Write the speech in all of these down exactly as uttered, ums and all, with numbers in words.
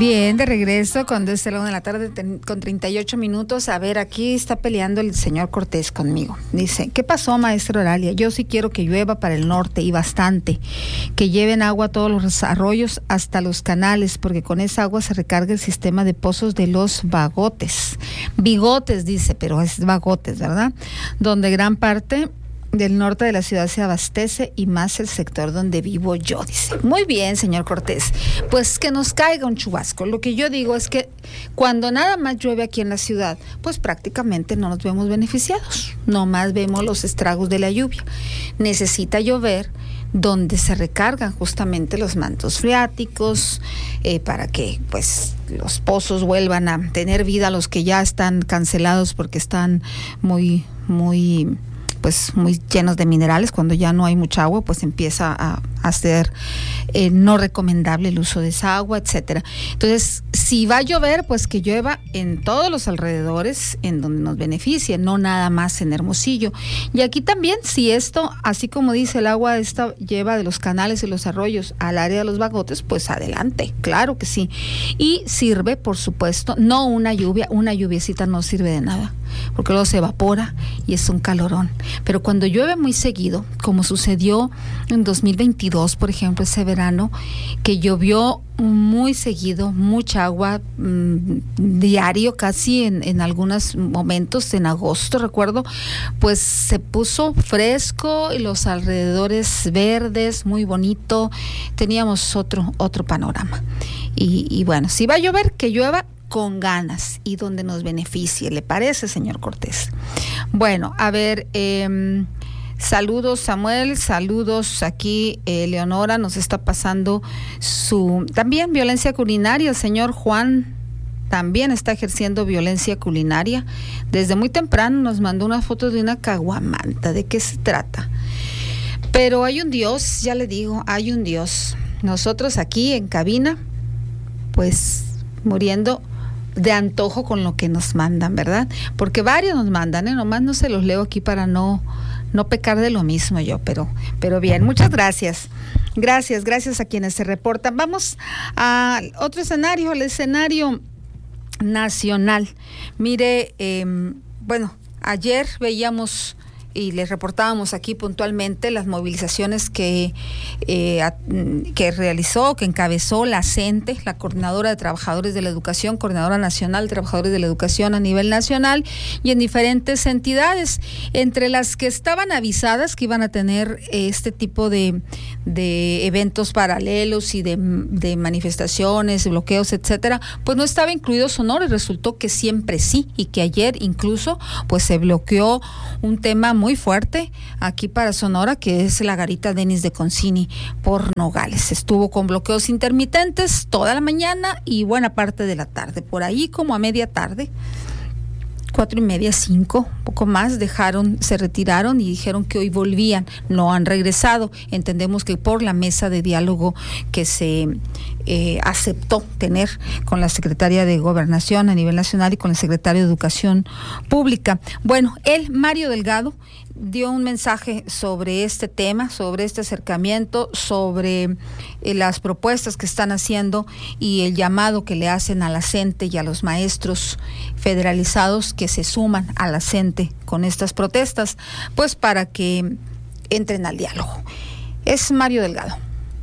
Bien, de regreso cuando es la una de la tarde con treinta y ocho minutos. A ver, aquí está peleando el señor Cortés conmigo. Dice, ¿qué pasó, maestra Oralia? Yo sí quiero que llueva para el norte y bastante, que lleven agua a todos los arroyos hasta los canales, porque con esa agua se recarga el sistema de pozos de los bagotes. Bigotes, dice, pero es bagotes, ¿verdad? Donde gran parte del norte de la ciudad se abastece y más el sector donde vivo yo, dice. Muy bien, señor Cortés, pues que nos caiga un chubasco. Lo que yo digo es que cuando nada más llueve aquí en la ciudad, pues prácticamente no nos vemos beneficiados, nomás vemos los estragos de la lluvia. Necesita llover donde se recargan justamente los mantos freáticos, eh, para que pues los pozos vuelvan a tener vida, los que ya están cancelados porque están muy, muy... pues muy llenos de minerales. Cuando ya no hay mucha agua, pues empieza a, a ser eh, no recomendable el uso de esa agua, etcétera. Entonces, si va a llover, pues que llueva en todos los alrededores, en donde nos beneficie, no nada más en Hermosillo. Y aquí también, si esto, así como dice el agua esta lleva de los canales y los arroyos al área de los bagotes, pues adelante, claro que sí. Y sirve, por supuesto, no una lluvia, una lluviecita no sirve de nada, porque luego se evapora y es un calorón. Pero cuando llueve muy seguido, como sucedió en dos mil veintidós, por ejemplo, ese verano, que llovió muy seguido, mucha agua mmm, diario, casi en, en algunos momentos, en agosto, recuerdo, pues se puso fresco y los alrededores verdes, muy bonito, teníamos otro, otro panorama. Y, y bueno, si va a llover, que llueva con ganas y donde nos beneficie, ¿le parece, señor Cortés? Bueno, a ver, eh, saludos Samuel, saludos aquí, eh, Leonora nos está pasando su, también violencia culinaria, el señor Juan también está ejerciendo violencia culinaria, desde muy temprano nos mandó una foto de una caguamanta, ¿de qué se trata? Pero hay un Dios, ya le digo, hay un Dios, nosotros aquí en cabina, pues muriendo de antojo con lo que nos mandan, ¿verdad? Porque varios nos mandan, ¿eh? Nomás no se los leo aquí para no, no pecar de lo mismo yo, pero, pero bien, muchas gracias. Gracias, gracias a quienes se reportan. Vamos a otro escenario, el escenario nacional. Mire, eh, bueno, ayer veíamos y les reportábamos aquí puntualmente las movilizaciones que, eh, a, que realizó, que encabezó la CENTE, la Coordinadora de Trabajadores de la Educación, Coordinadora Nacional de Trabajadores de la Educación a nivel nacional y en diferentes entidades, entre las que estaban avisadas que iban a tener este tipo de, de eventos paralelos y de, de manifestaciones, bloqueos, etcétera, pues no estaba incluido Sonora y resultó que siempre sí, y que ayer incluso pues se bloqueó un tema muy fuerte aquí para Sonora, que es la garita Denis de Concini por Nogales. Estuvo con bloqueos intermitentes toda la mañana y buena parte de la tarde. Por ahí como a media tarde, cuatro y media, cinco, poco más, dejaron, se retiraron y dijeron que hoy volvían, no han regresado. Entendemos que por la mesa de diálogo que se eh, aceptó tener con la secretaria de Gobernación a nivel nacional y con el secretario de Educación Pública. Bueno, él, Mario Delgado, dio un mensaje sobre este tema, sobre este acercamiento, sobre eh, las propuestas que están haciendo y el llamado que le hacen a la CENTE y a los maestros federalizados que se suman a la CENTE con estas protestas, pues para que entren al diálogo. Es Mario Delgado.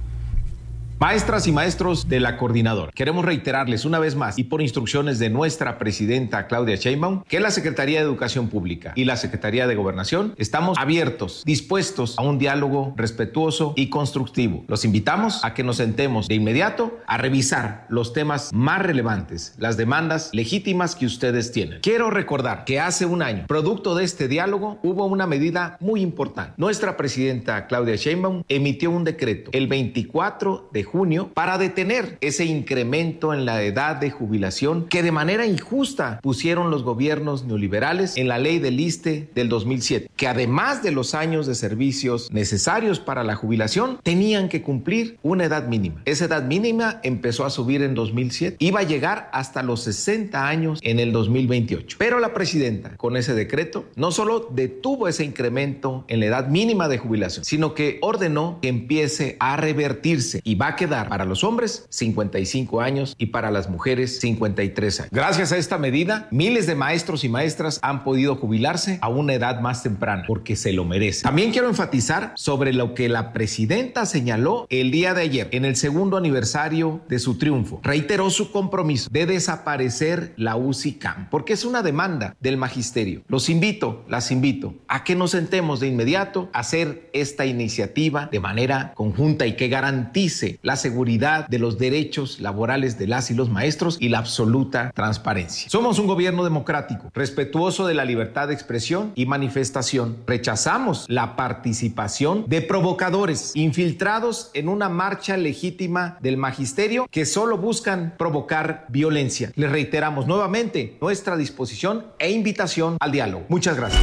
Maestras y maestros de la Coordinadora, queremos reiterarles una vez más y por instrucciones de nuestra presidenta Claudia Sheinbaum que la Secretaría de Educación Pública y la Secretaría de Gobernación estamos abiertos, dispuestos a un diálogo respetuoso y constructivo. Los invitamos a que nos sentemos de inmediato a revisar los temas más relevantes, las demandas legítimas que ustedes tienen. Quiero recordar que hace un año, producto de este diálogo, hubo una medida muy importante. Nuestra presidenta Claudia Sheinbaum emitió un decreto el veinticuatro de junio para detener ese incremento en la edad de jubilación que de manera injusta pusieron los gobiernos neoliberales en la ley del ISSSTE del dos mil siete, que además de los años de servicios necesarios para la jubilación, tenían que cumplir una edad mínima. Esa edad mínima empezó a subir en dos mil siete, iba a llegar hasta los sesenta años en el dos mil veintiocho. Pero la presidenta, con ese decreto, no solo detuvo ese incremento en la edad mínima de jubilación, sino que ordenó que empiece a revertirse y va a quedar para los hombres cincuenta y cinco años y para las mujeres cincuenta y tres años. Gracias a esta medida, miles de maestros y maestras han podido jubilarse a una edad más temprana porque se lo merecen. También quiero enfatizar sobre lo que la presidenta señaló el día de ayer en el segundo aniversario de su triunfo. Reiteró su compromiso de desaparecer la U C I C A M porque es una demanda del magisterio. Los invito, las invito a que nos sentemos de inmediato a hacer esta iniciativa de manera conjunta y que garantice la seguridad de los derechos laborales de las y los maestros y la absoluta transparencia. Somos un gobierno democrático, respetuoso de la libertad de expresión y manifestación. Rechazamos la participación de provocadores infiltrados en una marcha legítima del magisterio que solo buscan provocar violencia. Les reiteramos nuevamente nuestra disposición e invitación al diálogo. Muchas gracias.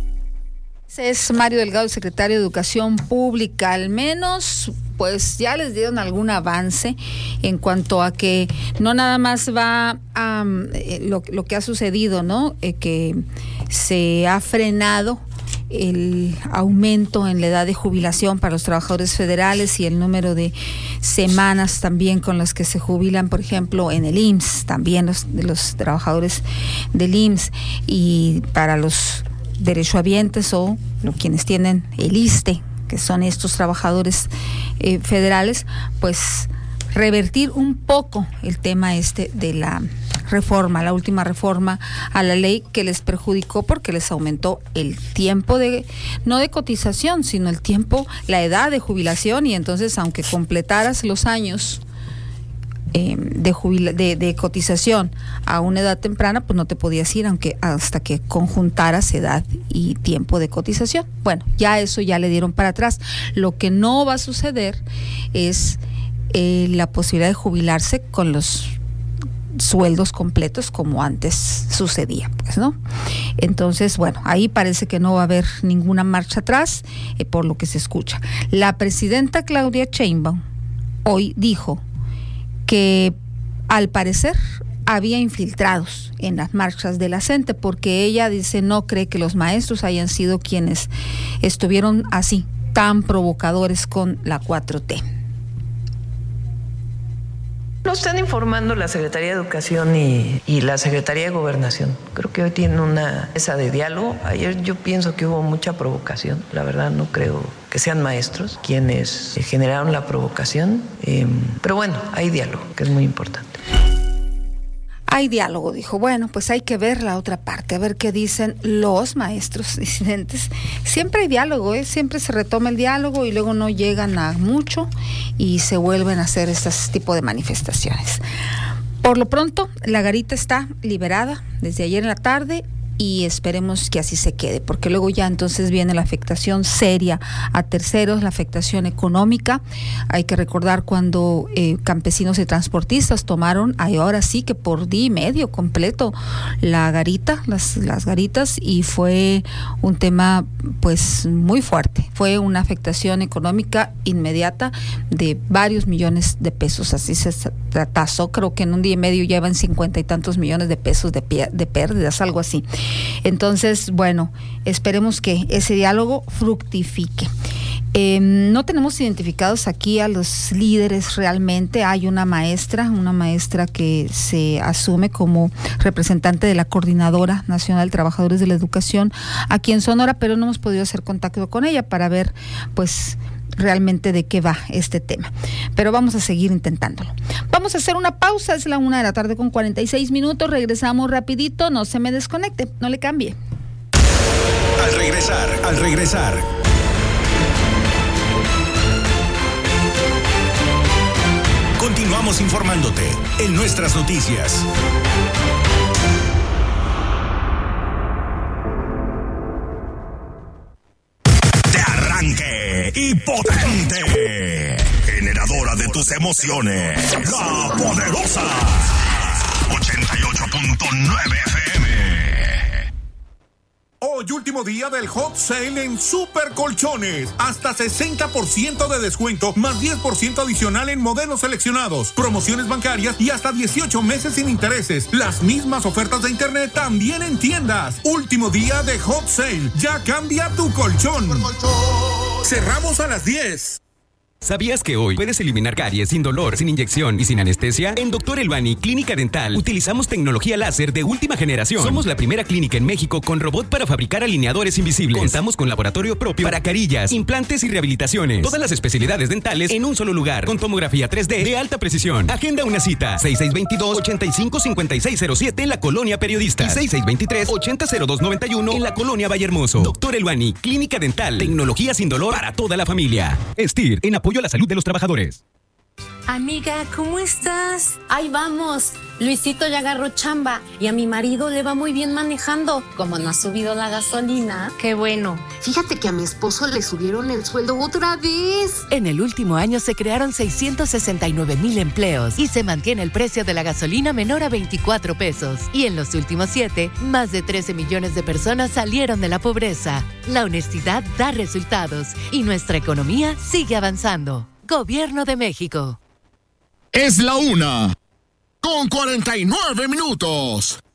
Ese es Mario Delgado, secretario de Educación Pública. Al menos, pues ya les dieron algún avance en cuanto a que no nada más va a eh, lo, lo que ha sucedido, ¿no? Eh, que se ha frenado el aumento en la edad de jubilación para los trabajadores federales y el número de semanas también con las que se jubilan, por ejemplo, en el I M S S, también los, los trabajadores del I M S S, y para los derechohabientes o quienes tienen el I S S S T E, que son estos trabajadores eh, federales, pues revertir un poco el tema este de la reforma, la última reforma a la ley que les perjudicó porque les aumentó el tiempo de, no de cotización, sino el tiempo, la edad de jubilación, y entonces aunque completaras los años eh, de, jubila, de, de cotización a una edad temprana, pues no te podías ir aunque hasta que conjuntaras edad y tiempo de cotización. Bueno, ya eso ya le dieron para atrás. Lo que no va a suceder es eh, la posibilidad de jubilarse con los sueldos completos como antes sucedía, pues, ¿no? Entonces, bueno, ahí parece que no va a haber ninguna marcha atrás, eh, por lo que se escucha. La presidenta Claudia Sheinbaum hoy dijo que al parecer había infiltrados en las marchas de la CENTE, porque ella dice no cree que los maestros hayan sido quienes estuvieron así, tan provocadores con la cuatro T. Lo están informando la Secretaría de Educación y, y la Secretaría de Gobernación. Creo que hoy tienen una mesa de diálogo. Ayer yo pienso que hubo mucha provocación. La verdad no creo que sean maestros quienes generaron la provocación. Eh, pero bueno, hay diálogo, que es muy importante. Hay diálogo, dijo. Bueno, pues hay que ver la otra parte, a ver qué dicen los maestros disidentes. Siempre hay diálogo, ¿eh? Siempre se retoma el diálogo y luego no llegan a mucho y se vuelven a hacer estos tipos de manifestaciones. Por lo pronto, la garita está liberada desde ayer en la tarde y esperemos que así se quede, porque luego ya entonces viene la afectación seria a terceros, la afectación económica. Hay que recordar cuando eh, campesinos y transportistas tomaron, ahora sí que por día y medio completo, la garita, las, las garitas, y fue un tema pues muy fuerte. Fue una afectación económica inmediata de varios millones de pesos, así se tasó, creo que en un día y medio llevan cincuenta y tantos millones de pesos de, de pérdidas, algo así. Entonces, bueno, esperemos que ese diálogo fructifique. Eh, no tenemos identificados aquí a los líderes realmente. Hay una maestra, una maestra que se asume como representante de la Coordinadora Nacional de Trabajadores de la Educación aquí en Sonora, pero no hemos podido hacer contacto con ella para ver, pues, realmente de qué va este tema, pero vamos a seguir intentándolo. Vamos a hacer una pausa, es la una de la tarde con cuarenta y seis minutos, regresamos rapidito, no se me desconecte, no le cambie. Al regresar, al regresar. Continuamos informándote en nuestras noticias. Y potente, generadora de tus emociones, la poderosa ochenta y ocho punto nueve F M. Hoy último día del hot sale en Super Colchones. Hasta sesenta por ciento de descuento, más diez por ciento adicional en modelos seleccionados, promociones bancarias y hasta dieciocho meses sin intereses. Las mismas ofertas de internet también en tiendas. Último día de hot sale. Ya cambia tu colchón. Cerramos a las diez. ¿Sabías que hoy puedes eliminar caries sin dolor, sin inyección y sin anestesia? En Doctor Elbani Clínica Dental utilizamos tecnología láser de última generación. Somos la primera clínica en México con robot para fabricar alineadores invisibles. Contamos con laboratorio propio para carillas, implantes y rehabilitaciones. Todas las especialidades dentales en un solo lugar, con tomografía tres D de alta precisión. Agenda una cita. seis seis dos dos, ocho cinco cinco seis cero siete en la Colonia Periodista y seis seis dos tres, ocho cero cero dos nueve uno en la Colonia Vallehermoso. Doctor Elbani Clínica Dental. Tecnología sin dolor para toda la familia. Estir, en apoyo a la salud de los trabajadores. Amiga, ¿cómo estás? Ahí vamos. Luisito ya agarró chamba y a mi marido le va muy bien manejando. Como no ha subido la gasolina. Qué bueno. Fíjate que a mi esposo le subieron el sueldo otra vez. En el último año se crearon seiscientos sesenta y nueve mil empleos y se mantiene el precio de la gasolina menor a veinticuatro pesos. Y en los últimos siete, más de trece millones de personas salieron de la pobreza. La honestidad da resultados y nuestra economía sigue avanzando. Gobierno de México. Es la una, con cuarenta y nueve minutos.